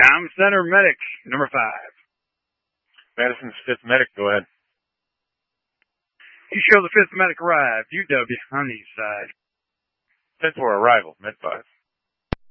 Com Center Medic, number 5. Madison's 5th Medic, go ahead. You show the 5th Medic arrived. UW on the east side. 10-4 arrival, Med 5.